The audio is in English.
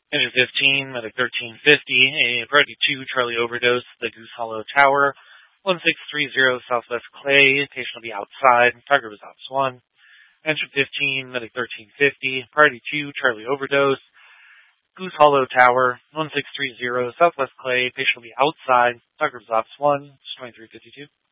Engine 15, medic 1350, a priority 2, Charlie overdose, the Goose Hollow Tower, 1630 Southwest Clay, patient will be outside, target was Ops 1. Engine 15, medic 1350, priority 2, Charlie overdose, Goose Hollow Tower, 1630 Southwest Clay, patient will be outside, target was Ops 1, 2352.